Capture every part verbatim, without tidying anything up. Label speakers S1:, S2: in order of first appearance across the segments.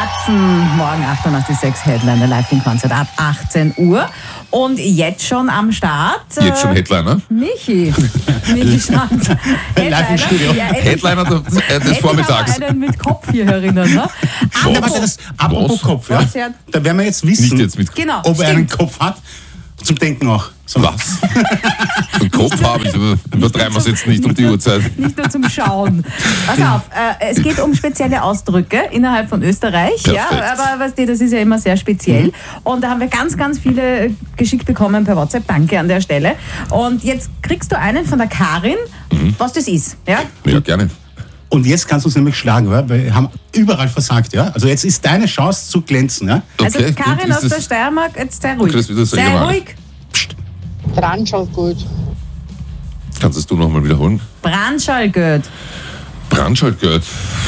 S1: Matzen, morgen achtundachtzig Komma sechs Headliner live in Konzert ab achtzehn Uhr. Und jetzt schon am Start.
S2: Jetzt schon Headliner?
S1: Michi. Michi Schanz.
S3: Live im Studio.
S1: Ja,
S2: Headliner des, äh, des Vormittags.
S1: einen mit Kopf hier herinnen. Ne?
S3: Ja, warte, das, apropos
S2: Was?
S3: Kopf, ja,
S1: Was, ja?
S3: da werden wir jetzt wissen,
S2: Nicht jetzt mit
S1: Genau,
S3: ob er einen
S1: stimmt.
S3: Kopf hat. Zum Denken auch. So.
S2: Was? Einen Kopf habe ich, aber übertreiben wir es jetzt nicht um die Uhrzeit.
S1: Nicht nur zum Schauen. Pass auf, äh, es geht um spezielle Ausdrücke innerhalb von Österreich. Ja,
S2: Perfekt.
S1: aber weißt du, das ist ja immer sehr speziell. Und da haben wir ganz, ganz viele geschickt bekommen per WhatsApp. Danke an der Stelle. Und jetzt kriegst du einen von der Karin, was das ist. Ja?
S2: Ja, gerne.
S3: Und jetzt kannst du uns nämlich schlagen, weil wir haben überall versagt. Ja? Also jetzt ist deine Chance zu glänzen. Ja?
S1: Also
S2: Okay,
S1: Karin
S2: und ist
S1: aus der
S2: das-
S1: Steiermark, jetzt sei ruhig.
S2: Okay, das wird das
S1: sei
S2: regional.
S1: ruhig.
S4: Brandschau gut.
S2: Kannst es du nochmal wiederholen?
S1: Brandschallgöt.
S2: Brandschaltgeld.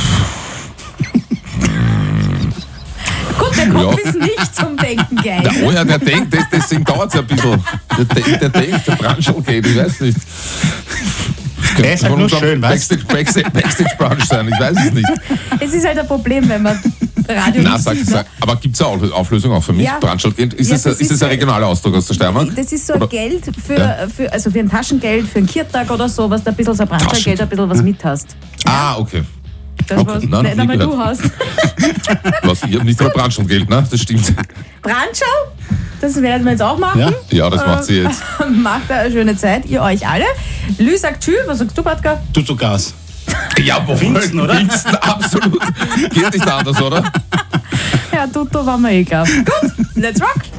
S1: Gut, der Kopf
S2: Ja.
S1: ist nicht zum Denken
S2: Ja,
S1: geeignet.
S2: oh ja, der denkt, das, deswegen dauert es ein bisschen. Der, denkt, der denkt, der Brandschaltgeld, ich weiß nicht.
S3: Der ist halt
S2: Von
S3: nur
S2: unserem
S3: schön, weißt du?
S2: Backstage, Backstage, Backstage Brunch sein, ich weiß es nicht.
S1: Es ist halt ein Problem, wenn man Radio
S2: Na,
S1: nicht
S2: sag,
S1: sieht,
S2: sag, aber gibt es eine Auflö- Auflösung auch für mich?
S1: Ja.
S2: Brandschaltgeld? Ist,
S1: Ja,
S2: das,
S1: das
S2: ist
S1: ist
S2: das ein
S1: so-
S2: regionaler Ausdruck aus der Steiermark?
S1: Das ist so ein
S2: Oder-
S1: Geld für,
S2: Ja.
S1: für, also für ein Taschengeld, für einen Kirtag oder so, was du ein bisschen so ein Brandschallgeld, ein bisschen was mit hast.
S2: Ah, okay.
S1: Das,
S2: Okay,
S1: was
S2: nein, noch
S1: nicht
S2: nie
S1: einmal du
S2: gehört.
S1: hast.
S2: Was, ich habe nicht mal Brandschaltgeld, ne? Das stimmt.
S1: Brandschau, das werden wir jetzt auch machen.
S3: Ja.
S2: Ja, das macht sie jetzt.
S1: Macht eine schöne Zeit, ihr euch alle. Lü sagt Tschüss, was sagst du, Batka?
S3: Du zu Gas.
S2: Jawohl,
S3: Pfingsten, oder?
S2: Pfingsten, absolut. Geht nicht anders, oder?
S1: Ja, Tuto war mir eh klar. Gut, let's rock!